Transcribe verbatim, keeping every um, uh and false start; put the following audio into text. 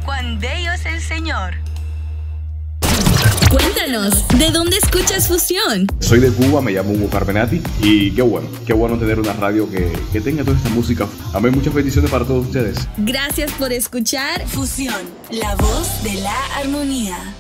Juan de Dios el Señor. Cuéntanos, ¿de dónde escuchas Fusión? Soy de Cuba, me llamo Hugo Carpenati y qué bueno, qué bueno tener una radio que, que tenga toda esta música. Amén, muchas bendiciones para todos ustedes. Gracias por escuchar Fusión, la voz de la armonía.